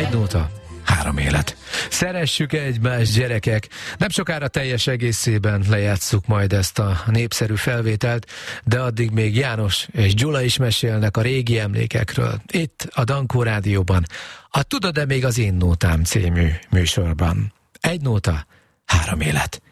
Egy nóta, 3 élet. Szeressük egymást, gyerekek. Nem sokára teljes egészében lejátsszuk majd ezt a népszerű felvételt, de addig még János és Gyula is mesélnek a régi emlékekről. Itt a Dankó Rádióban, a Tudod-e még az én nótám című műsorban. Egy nóta, 3 élet.